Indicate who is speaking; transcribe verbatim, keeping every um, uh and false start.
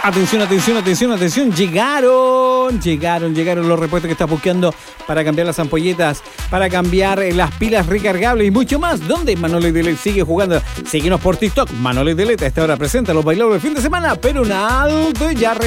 Speaker 1: Atención, atención, atención, atención. Llegaron, llegaron, llegaron los repuestos que estás buscando para cambiar las ampolletas, para cambiar las pilas recargables y mucho más. ¿Dónde Manolo y Delete sigue jugando? Síguenos por TikTok. Manolo y Delete a esta hora presenta los bailables del fin de semana, pero un alto y ya